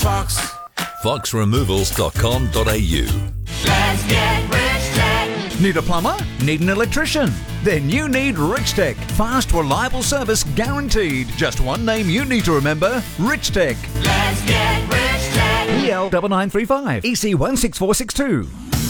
Fox. foxremovals.com.au. Let's get Rich Tech. Need a plumber? Need an electrician? Then you need Rich Tech. Fast, reliable service guaranteed. Just one name you need to remember: Rich Tech. Let's get Rich Tech. EL 9935 EC 16462.